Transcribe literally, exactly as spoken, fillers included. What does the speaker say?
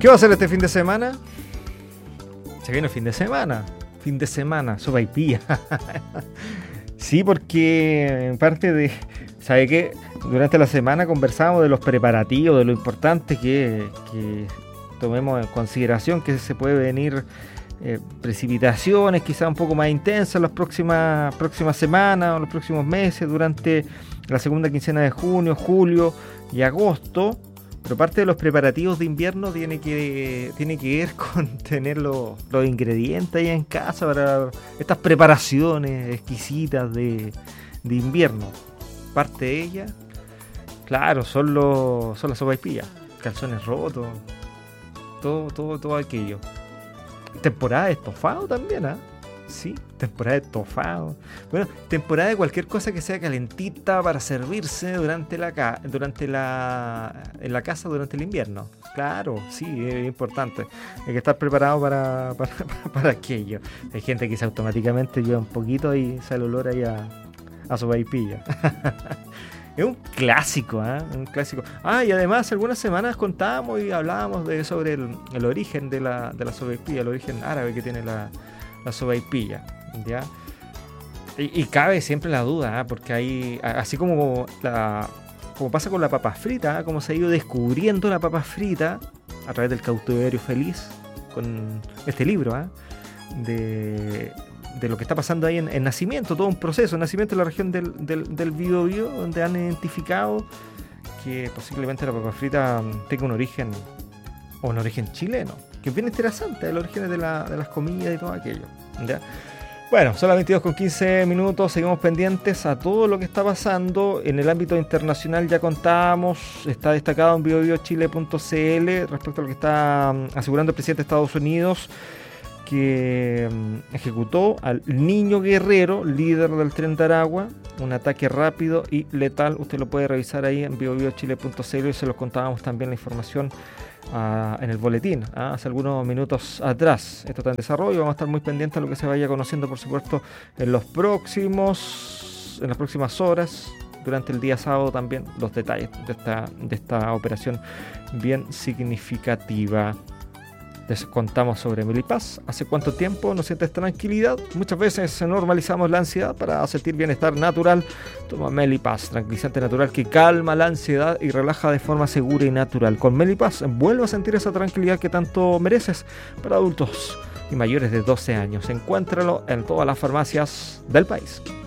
¿Qué va a hacer este fin de semana? Se viene el fin de semana. Fin de semana, sopaipilla. Sí, porque en parte de... ¿Sabe qué? Durante la semana conversamos de los preparativos, de lo importante que, que tomemos en consideración que se puede venir eh, precipitaciones quizá un poco más intensas en las próximas, próximas semanas o los próximos meses, durante la segunda quincena de junio, julio y agosto. Pero parte de los preparativos de invierno tiene que, tiene que ver con tener los, los ingredientes ahí en casa para estas preparaciones exquisitas de, de invierno. Parte de ella, claro, son, los, son las sopaipillas, calzones rotos, todo, todo, todo aquello. Temporada de estofado también, ¿ah? ¿eh? Sí, temporada de estofado. Bueno, temporada de cualquier cosa que sea calentita para servirse durante la ca- durante la en la casa durante el invierno. Claro, sí, es importante. Hay que estar preparado para, para, para aquello. Hay gente que se automáticamente lleva un poquito y sale olor ahí a, a sopaipilla. Es un clásico, ¿eh? Un clásico. Ah, y además algunas semanas contábamos y hablábamos de, sobre el, el origen de la, de la sopaipilla, el origen árabe que tiene la la sopaipilla, ¿ya? Y, y cabe siempre la duda, ¿eh? Porque hay, así como la, como pasa con la papa frita, ¿eh? Como se ha ido descubriendo la papa frita a través del cautiverio feliz, con este libro, ¿eh? de, de lo que está pasando ahí en, en Nacimiento, todo un proceso, Nacimiento en la región del, del, del Biobío, donde han identificado que posiblemente la papa frita tenga un origen, o un origen chileno, que es bien interesante, el origen de, la, de las comidas y todo aquello, ¿ya? Bueno, son las veintidós con quince minutos, seguimos pendientes a todo lo que está pasando en el ámbito internacional. Ya contábamos, está destacado en bio bio chile punto c l respecto a lo que está asegurando el presidente de Estados Unidos, que ejecutó al niño guerrero, líder del Tren de Aragua, un ataque rápido y letal. Usted lo puede revisar ahí en bio bio chile punto c l y se los contábamos también la información Uh, en el boletín, uh, hace algunos minutos atrás. Esto está en desarrollo, vamos a estar muy pendientes a lo que se vaya conociendo, por supuesto, en los próximos, en las próximas horas, durante el día sábado también, los detalles de esta, de esta operación bien significativa. Les contamos sobre Melipaz. ¿Hace cuánto tiempo no sientes tranquilidad? Muchas veces normalizamos la ansiedad para sentir bienestar natural. Toma Melipaz, tranquilizante natural que calma la ansiedad y relaja de forma segura y natural. Con Melipaz vuelve a sentir esa tranquilidad que tanto mereces. Para adultos y mayores de doce años. Encuéntralo en todas las farmacias del país.